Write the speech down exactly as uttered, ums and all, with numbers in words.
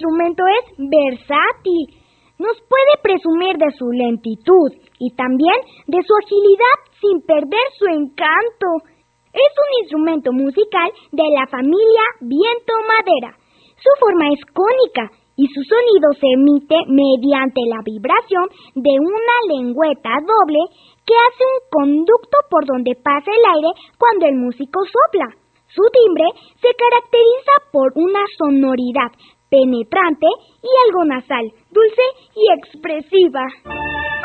instrumento es versátil. Nos puede presumir de su lentitud y también de su agilidad sin perder su encanto. Es un instrumento musical de la familia viento-madera. Su forma es cónica y su sonido se emite mediante la vibración de una lengüeta doble que hace un conducto por donde pasa el aire cuando el músico sopla. Su timbre se caracteriza por una sonoridad penetrante y algo nasal, dulce y expresiva.